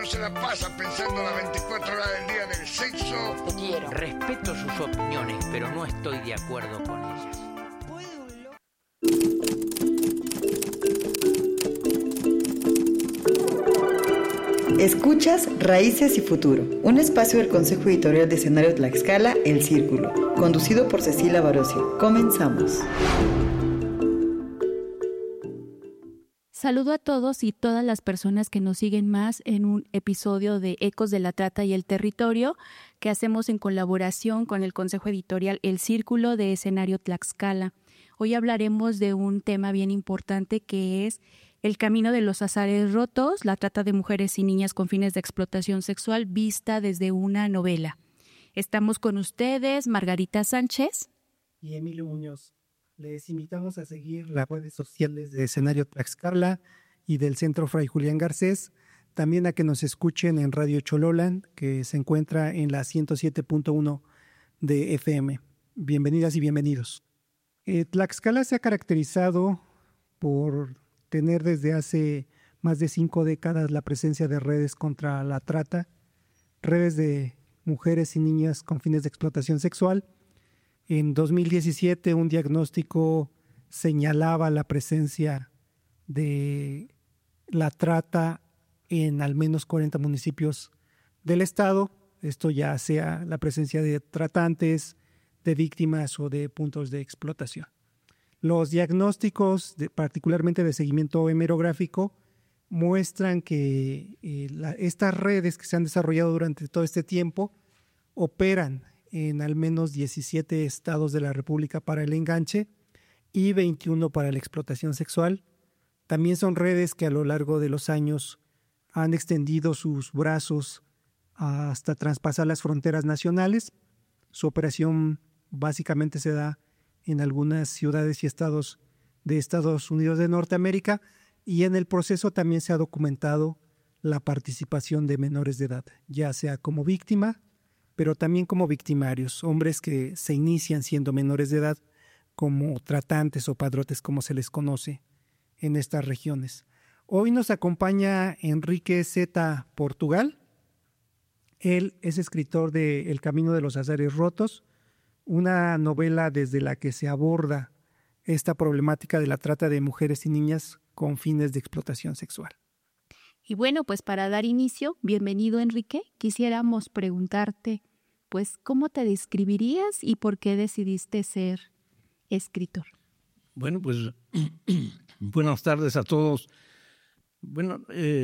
no se la pasa pensando las 24 horas del día del sexo. Te quiero. Respeto sus opiniones, pero no estoy de acuerdo con ellas. Escuchas Raíces y Futuro, un espacio del Consejo Editorial de Escenario Tlaxcala, El Círculo, conducido por Cecilia Barocio. Comenzamos. Saludo a todos y todas las personas que nos siguen más en un episodio de Ecos de la Trata y el Territorio que hacemos en colaboración con el Consejo Editorial El Círculo de Escenario Tlaxcala. Hoy hablaremos de un tema bien importante que es el camino de los azares rotos, la trata de mujeres y niñas con fines de explotación sexual vista desde una novela. Estamos con ustedes, Margarita Sánchez y Emilio Muñoz. Les invitamos a seguir las redes sociales de Escenario Tlaxcala y del Centro Fray Julián Garcés. También a que nos escuchen en Radio Chololan, que se encuentra en la 107.1 de FM. Bienvenidas y bienvenidos. Tlaxcala se ha caracterizado por tener desde hace más de 5 décadas la presencia de redes contra la trata, redes de mujeres y niñas con fines de explotación sexual. En 2017 un diagnóstico señalaba la presencia de la trata en al menos 40 municipios del estado. Esto ya sea la presencia de tratantes, de víctimas o de puntos de explotación. Los diagnósticos, particularmente de seguimiento hemerográfico, muestran que estas redes que se han desarrollado durante todo este tiempo operan en al menos 17 estados de la República para el enganche y 21 para la explotación sexual. También son redes que a lo largo de los años han extendido sus brazos hasta traspasar las fronteras nacionales. Su operación básicamente se da en algunas ciudades y estados de Estados Unidos de Norteamérica, y en el proceso también se ha documentado la participación de menores de edad, ya sea como víctima, pero también como victimarios, hombres que se inician siendo menores de edad como tratantes o padrotes, como se les conoce en estas regiones. Hoy nos acompaña Enrique Z. Portugal. Él es escritor de El Camino de los Azares Rotos, una novela desde la que se aborda esta problemática de la trata de mujeres y niñas con fines de explotación sexual. Y bueno, pues para dar inicio, bienvenido Enrique, quisiéramos preguntarte, pues, ¿cómo te describirías y por qué decidiste ser escritor? Bueno, pues buenas tardes a todos. Bueno,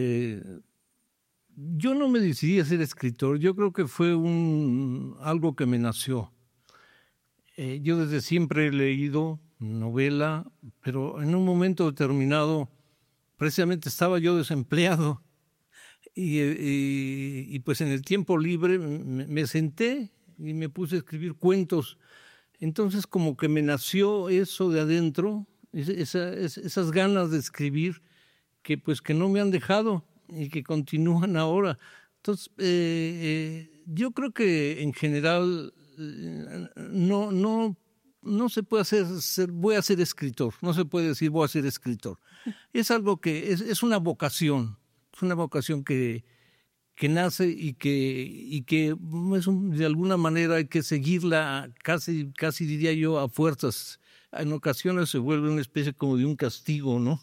yo no me decidí a ser escritor, yo creo que fue algo que me nació. Yo desde siempre he leído novela, pero en un momento determinado, precisamente estaba yo desempleado y pues en el tiempo libre me senté y me puse a escribir cuentos. Entonces como que me nació eso de adentro, esas ganas de escribir que no me han dejado y que continúan ahora. Entonces yo creo que en general no se puede voy a ser escritor, no se puede decir voy a ser escritor. Es algo que es una vocación, que nace y que de alguna manera hay que seguirla, casi diría yo a fuerzas. En ocasiones se vuelve una especie como de un castigo, ¿no?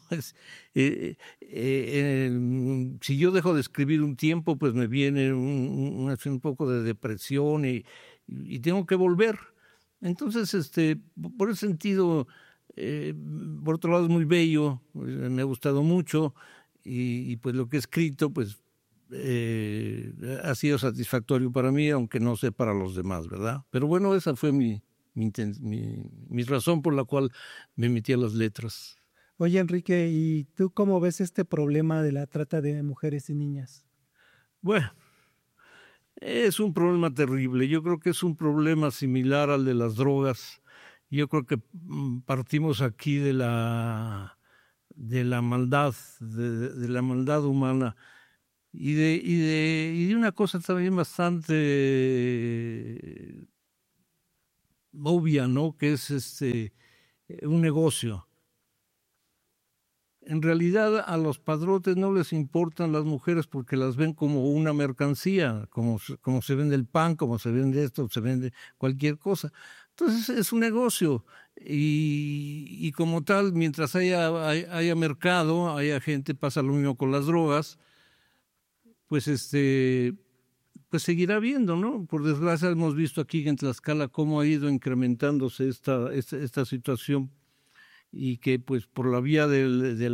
Si yo dejo de escribir un tiempo, pues me viene un poco de depresión y tengo que volver. Entonces, por ese sentido, por otro lado es muy bello, me ha gustado mucho y pues lo que he escrito, pues ha sido satisfactorio para mí, aunque no sé para los demás, ¿verdad? Pero bueno, esa fue mi razón por la cual me metí a las letras. Oye, Enrique, ¿y tú cómo ves este problema de la trata de mujeres y niñas? Bueno, es un problema terrible. Yo creo que es un problema similar al de las drogas. Yo creo que partimos aquí de la maldad, de la maldad humana y de una cosa también bastante obvia, ¿no? Que es un negocio. en realidad a los padrotes no les importan las mujeres porque las ven como una mercancía, como se vende el pan, como se vende esto, se vende cualquier cosa. Entonces es un negocio y como tal, mientras haya mercado, haya gente, pasa lo mismo con las drogas, pues pues seguirá habiendo, ¿no? Por desgracia hemos visto aquí en Tlaxcala cómo ha ido incrementándose esta situación y que pues por la vía del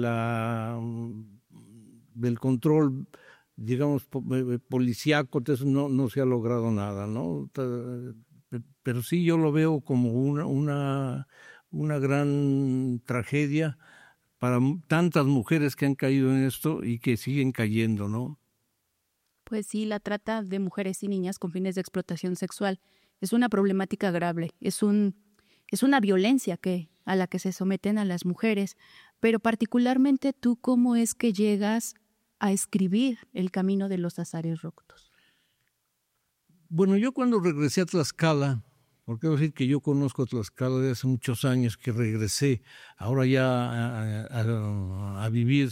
control, digamos, policíaco, entonces no se ha logrado nada, ¿no? Pero sí yo lo veo como una gran tragedia para tantas mujeres que han caído en esto y que siguen cayendo, ¿no? Pues sí, la trata de mujeres y niñas con fines de explotación sexual es una problemática grave, es una violencia a la que se someten a las mujeres, pero particularmente tú, ¿cómo es que llegas a escribir El camino de los azares rotos? Bueno, yo cuando regresé a Tlaxcala, porque debo decir que yo conozco Tlaxcala desde hace muchos años que regresé, ahora ya a vivir,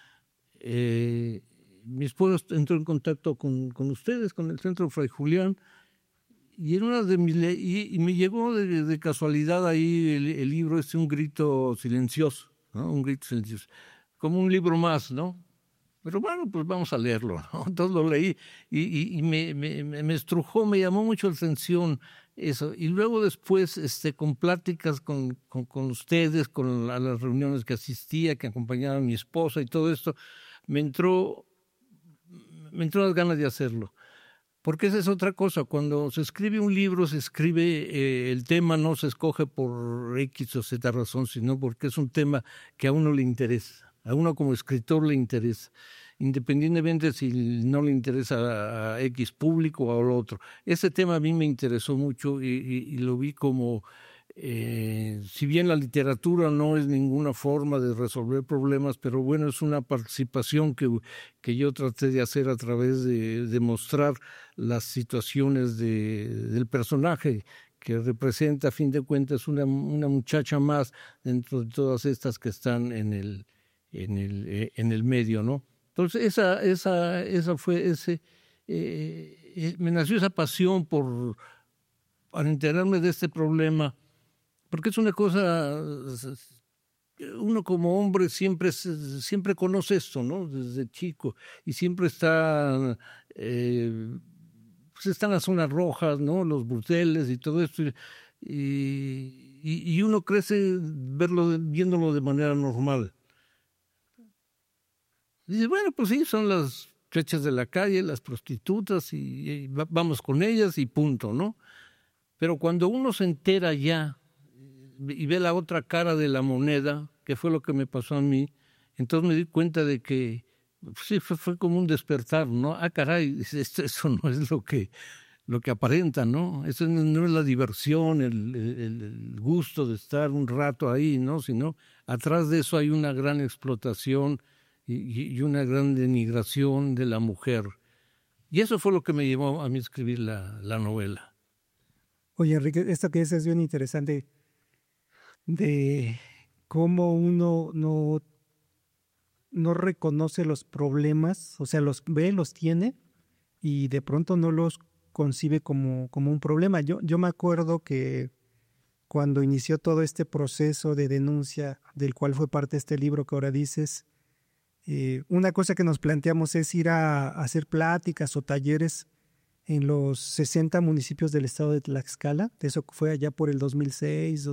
mi esposa entró en contacto con ustedes, con el Centro Fray Julián, y en una de y me llegó de casualidad ahí el libro, Un grito silencioso, ¿no? Un grito silencioso, como un libro más, ¿no? Pero bueno, pues vamos a leerlo, ¿no? Entonces lo leí y me estrujó, me llamó mucho la atención eso. Y luego después, con pláticas con ustedes, a las reuniones que asistía, que acompañaba a mi esposa y todo esto, me entró las ganas de hacerlo. Porque esa es otra cosa, cuando se escribe un libro, se escribe, el tema no se escoge por X o Z razón, sino porque es un tema que a uno le interesa, a uno como escritor le interesa, independientemente si no le interesa a X público o al otro. Ese tema a mí me interesó mucho y lo vi como, si bien la literatura no es ninguna forma de resolver problemas, pero bueno, es una participación que yo traté de hacer a través de mostrar las situaciones del personaje que representa, a fin de cuentas, una muchacha más dentro de todas estas que están en el medio, ¿no? Entonces esa fue me nació esa pasión para enterarme de este problema, porque es una cosa, uno como hombre siempre conoce esto, ¿no? Desde chico, y siempre están las zonas rojas, ¿no? Los burdeles y todo esto, y uno crece viéndolo de manera normal. Dice, bueno, pues sí, son las muchachas de la calle, las prostitutas, y vamos con ellas y punto, ¿no? Pero cuando uno se entera ya y ve la otra cara de la moneda, que fue lo que me pasó a mí, entonces me di cuenta de que sí, fue como un despertar, ¿no? Ah, caray, eso no es lo que aparenta, ¿no? Eso no es la diversión, el gusto de estar un rato ahí, ¿no? Sino atrás de eso hay una gran explotación y una gran denigración de la mujer. Y eso fue lo que me llevó a mí a escribir la novela. Oye, Enrique, esto que dices es bien interesante, de cómo uno no reconoce los problemas, o sea, los ve, los tiene, y de pronto no los concibe como un problema. Yo me acuerdo que cuando inició todo este proceso de denuncia, del cual fue parte este libro que ahora dices, una cosa que nos planteamos es ir a hacer pláticas o talleres en los 60 municipios del estado de Tlaxcala. Eso fue allá por el 2006,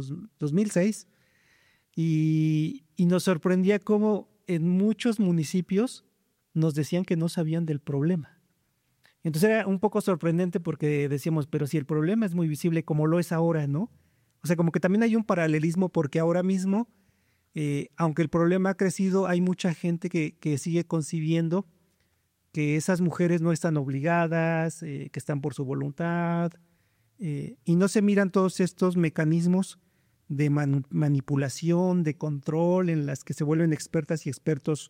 y nos sorprendía cómo en muchos municipios nos decían que no sabían del problema. Entonces era un poco sorprendente porque decíamos, pero si el problema es muy visible como lo es ahora, ¿no? O sea, como que también hay un paralelismo porque ahora mismo, aunque el problema ha crecido, hay mucha gente que sigue concibiendo que esas mujeres no están obligadas, que están por su voluntad, y no se miran todos estos mecanismos de manipulación, de control, en las que se vuelven expertas y expertos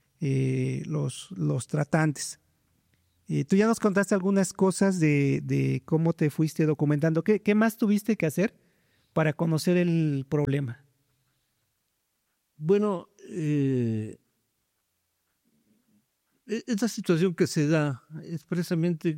los tratantes. Tú ya nos contaste algunas cosas de cómo te fuiste documentando. ¿Qué más tuviste que hacer para conocer el problema? Bueno, esta situación que se da es precisamente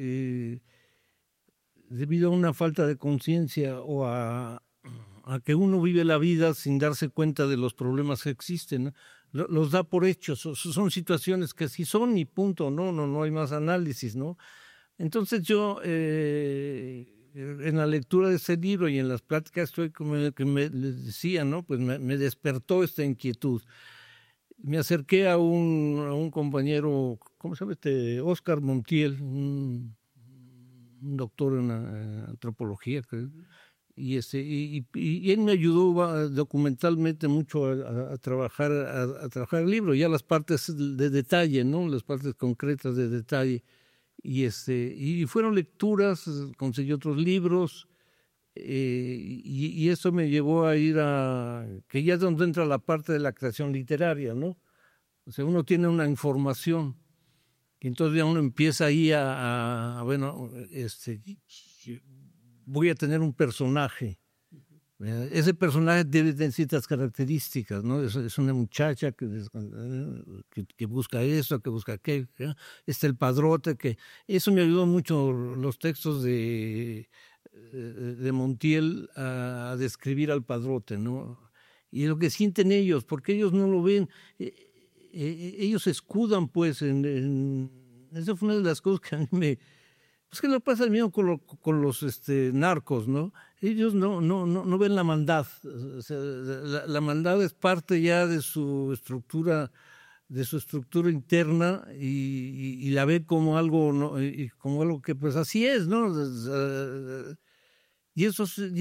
debido a una falta de conciencia o a que uno vive la vida sin darse cuenta de los problemas que existen, ¿no? Los da por hechos, son situaciones que así son y punto, no hay más análisis, ¿no? Entonces yo, en la lectura de ese libro y en las pláticas que me decía, ¿no? Pues me despertó esta inquietud. Me acerqué a un compañero, ¿cómo se llama? Oscar Montiel, un doctor en antropología, creo. Y él me ayudó documentalmente mucho a trabajar el libro, ya las partes de detalle, ¿no? Las partes concretas de detalle. Y fueron lecturas, conseguí otros libros, y eso me llevó a ir que ya es donde entra la parte de la creación literaria, ¿no? O sea, uno tiene una información, y entonces ya uno empieza ahí voy a tener un personaje. Ese personaje debe tener ciertas características, ¿no? Es una muchacha que busca eso, que busca aquello. Está el padrote, que eso me ayudó mucho los textos de Montiel a describir al padrote, ¿no? Y lo que sienten ellos, porque ellos no lo ven, ellos se escudan, pues, esa fue una de las cosas que a mí pues que lo pasa el mismo con los narcos, ¿no? Ellos no ven la maldad. O sea, la maldad es parte ya de su estructura interna y la ve como algo, ¿no? Y como algo que pues así es, ¿no? Y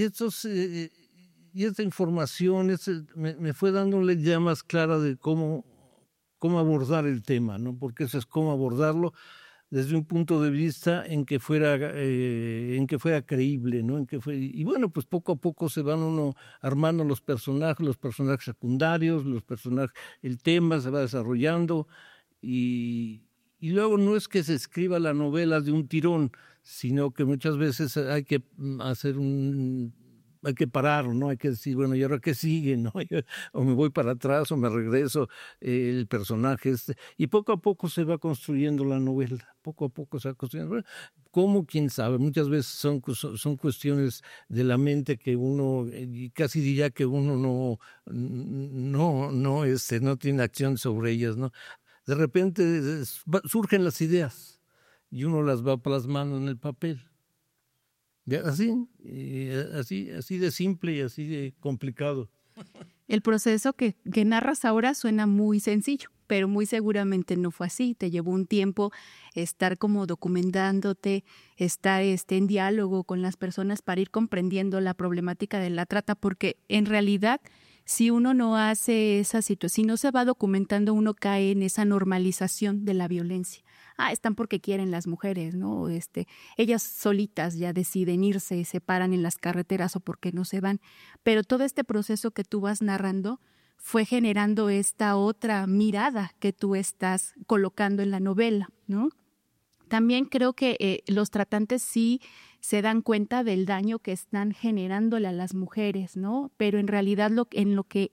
esta información me fue dando una idea más clara de cómo abordar el tema, ¿no? Porque eso es cómo abordarlo desde un punto de vista en que fuera creíble, ¿no? Y bueno, pues poco a poco se van uno armando los personajes secundarios, el tema se va desarrollando y luego no es que se escriba la novela de un tirón, sino que muchas veces hay que parar, ¿no? Hay que decir, bueno, ¿y ahora qué sigue, no? O me voy para atrás o me regreso, el personaje y poco a poco se va construyendo la novela, poco a poco se va construyendo. ¿Cómo? ¿Quién sabe? Muchas veces son cuestiones de la mente que uno, y casi diría que uno no tiene acción sobre ellas, ¿no? De repente surgen las ideas y uno las va plasmando en el papel. Así de simple y así de complicado. El proceso que narras ahora suena muy sencillo, pero muy seguramente no fue así. Te llevó un tiempo estar como documentándote, estar en diálogo con las personas para ir comprendiendo la problemática de la trata, porque en realidad si uno no hace esa situación, si no se va documentando, uno cae en esa normalización de la violencia. Están porque quieren las mujeres, ¿no? Ellas solitas ya deciden irse, se paran en las carreteras o porque no se van. Pero todo este proceso que tú vas narrando fue generando esta otra mirada que tú estás colocando en la novela, ¿no? También creo que los tratantes sí se dan cuenta del daño que están generándole a las mujeres, ¿no? Pero en realidad en lo que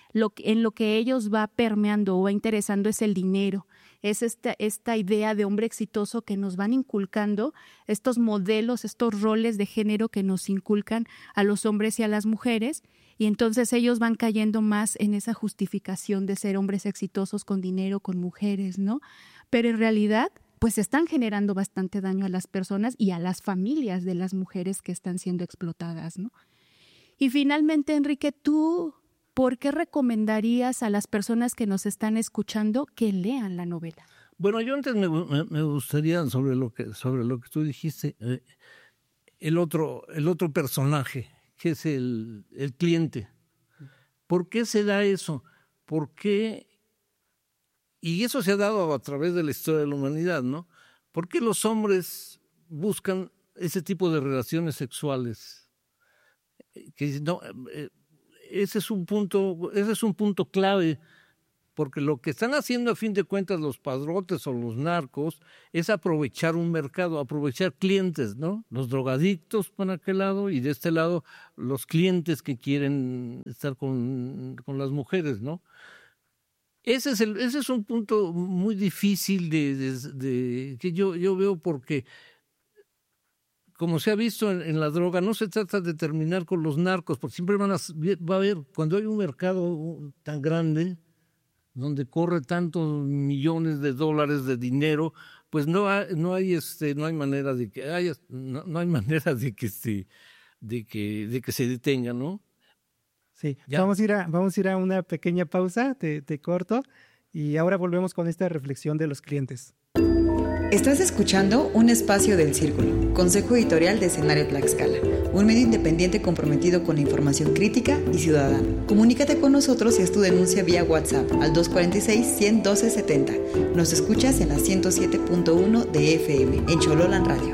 ellos va permeando o va interesando es el dinero. Es esta idea de hombre exitoso que nos van inculcando, estos modelos, estos roles de género que nos inculcan a los hombres y a las mujeres, y entonces ellos van cayendo más en esa justificación de ser hombres exitosos con dinero, con mujeres, ¿no? Pero en realidad pues están generando bastante daño a las personas y a las familias de las mujeres que están siendo explotadas, ¿no? Y finalmente, Enrique, ¿tú por qué recomendarías a las personas que nos están escuchando que lean la novela? Bueno, yo antes me gustaría, sobre lo que tú dijiste, el otro personaje, que es el cliente. ¿Por qué se da eso? ¿Por qué? Y eso se ha dado a través de la historia de la humanidad, ¿no? ¿Por qué los hombres buscan ese tipo de relaciones sexuales? Ese es un punto clave, porque lo que están haciendo a fin de cuentas los padrotes o los narcos es aprovechar un mercado, aprovechar clientes, ¿no? Los drogadictos por aquel lado y de este lado los clientes que quieren estar con las mujeres, ¿no? Ese es un punto muy difícil que yo veo, porque como se ha visto en la droga, no se trata de terminar con los narcos, porque siempre va a haber, cuando hay un mercado tan grande, donde corre tantos millones de dólares de dinero, pues no hay manera de que haya, no hay manera de que se detenga, ¿no? Sí, vamos a ir a una pequeña pausa, te corto, y ahora volvemos con esta reflexión de los clientes. Estás escuchando un espacio del Círculo, Consejo Editorial de Escenario Tlaxcala, un medio independiente comprometido con la información crítica y ciudadana. Comunícate con nosotros y haz tu denuncia vía WhatsApp al 246-112-70. Nos escuchas en la 107.1 de FM, en Chololan Radio.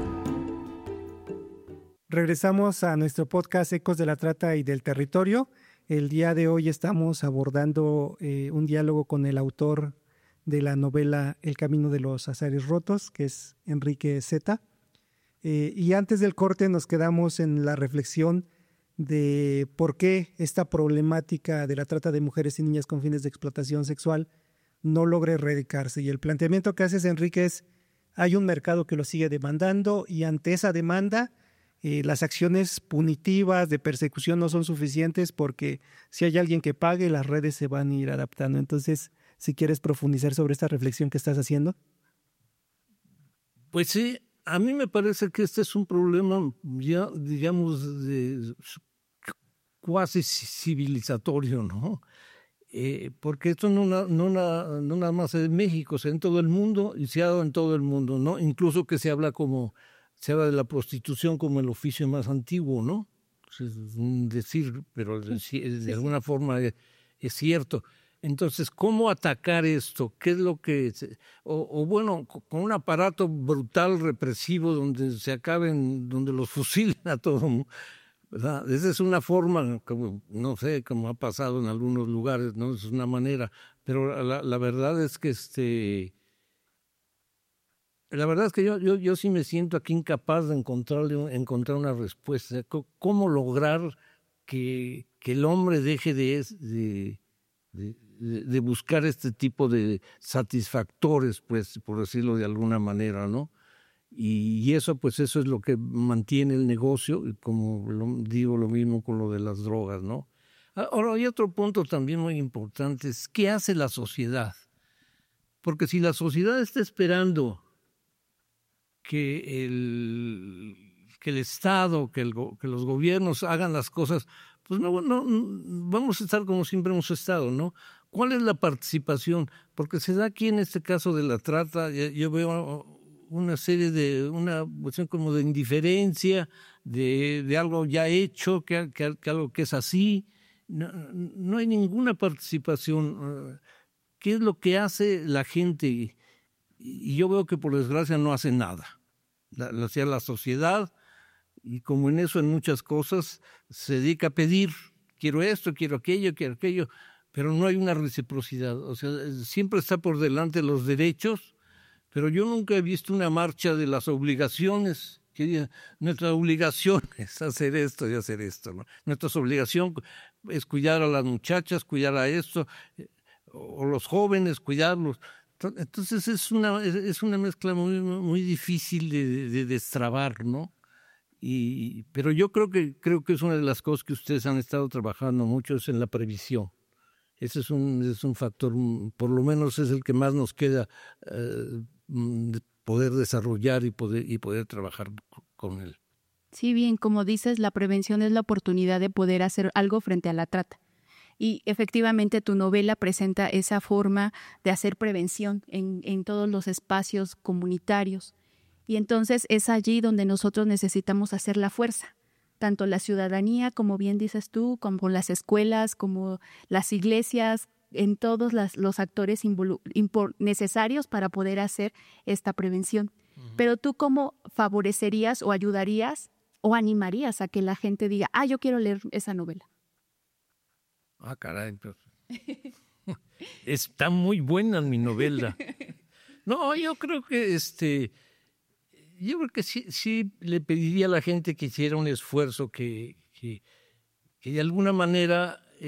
Regresamos a nuestro podcast Ecos de la Trata y del Territorio. El día de hoy estamos abordando un diálogo con el autor de la novela El Camino de los Azares Rotos, que es Enrique Zeta. Y antes del corte nos quedamos en la reflexión de por qué esta problemática de la trata de mujeres y niñas con fines de explotación sexual no logra erradicarse. Y el planteamiento que haces, Enrique, es: hay un mercado que lo sigue demandando, y ante esa demanda las acciones punitivas de persecución no son suficientes, porque si hay alguien que pague, las redes se van a ir adaptando. Entonces, si quieres profundizar sobre esta reflexión que estás haciendo. Pues sí, a mí me parece que este es un problema ya, digamos, cuasi civilizatorio, ¿no? Porque esto no nada más es en México, es en todo el mundo, y se ha dado en todo el mundo, ¿no? Incluso que se habla de la prostitución como el oficio más antiguo, ¿no? Es un decir, pero de alguna forma es cierto. Entonces, ¿cómo atacar esto? ¿Qué es lo que...? Bueno, con un aparato brutal, represivo, donde donde los fusilen a todo, ¿verdad? Esa es una forma, como, no sé, como ha pasado en algunos lugares, ¿no? Es una manera. Pero la verdad es que la verdad es que yo sí me siento aquí incapaz de encontrar una respuesta. ¿Cómo lograr que el hombre deje de buscar este tipo de satisfactores, pues, por decirlo de alguna manera, ¿no? Y eso, pues, eso es lo que mantiene el negocio, y como digo, lo mismo con lo de las drogas, ¿no? Ahora, hay otro punto también muy importante, es ¿qué hace la sociedad? Porque si la sociedad está esperando que el Estado, que los gobiernos hagan las cosas, pues no, vamos a estar como siempre hemos estado, ¿no? ¿Cuál es la participación? Porque se da aquí en este caso de la trata, yo veo una serie una cuestión como de indiferencia, de algo ya hecho, que algo que es así. No hay ninguna participación. ¿Qué es lo que hace la gente? Y yo veo que por desgracia no hace nada. La sociedad, y como en eso en muchas cosas, se dedica a pedir, quiero esto, quiero aquello, pero no hay una reciprocidad. O sea, siempre está por delante los derechos, pero yo nunca he visto una marcha de las obligaciones, que diga, nuestra obligación es hacer esto y hacer esto, ¿no? Nuestra obligación es cuidar a las muchachas, cuidar a esto, o los jóvenes, cuidarlos. Entonces es una mezcla muy, muy difícil de destrabar, ¿no? Pero yo creo que es una de las cosas que ustedes han estado trabajando mucho, es en la previsión. Ese es un factor, por lo menos es el que más nos queda poder desarrollar y poder trabajar con él. Sí, bien, como dices, la prevención es la oportunidad de poder hacer algo frente a la trata. Y efectivamente tu novela presenta esa forma de hacer prevención en todos los espacios comunitarios. Y entonces es allí donde nosotros necesitamos hacer la fuerza, tanto la ciudadanía, como bien dices tú, como las escuelas, como las iglesias, en todos los actores necesarios para poder hacer esta prevención. Pero tú, ¿cómo favorecerías o ayudarías o animarías a que la gente diga, yo quiero leer esa novela? Caray, pues. Está muy buena mi novela. No, yo creo que sí le pediría a la gente que hiciera un esfuerzo, que de alguna manera